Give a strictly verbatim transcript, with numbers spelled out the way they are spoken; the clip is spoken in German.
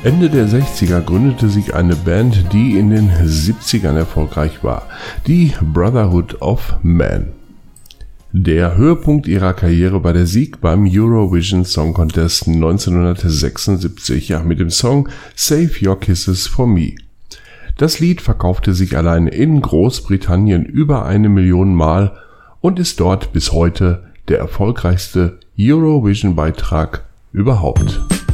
Ende der sechziger gründete sich eine Band, die in den siebzigern erfolgreich war, die Brotherhood of Man. Der Höhepunkt ihrer Karriere war der Sieg beim Eurovision Song Contest neunzehnhundertsechsundsiebzig ja, mit dem Song Save Your Kisses for Me. Das Lied verkaufte sich allein in Großbritannien über eine Million Mal und ist dort bis heute der erfolgreichste Eurovision-Beitrag überhaupt.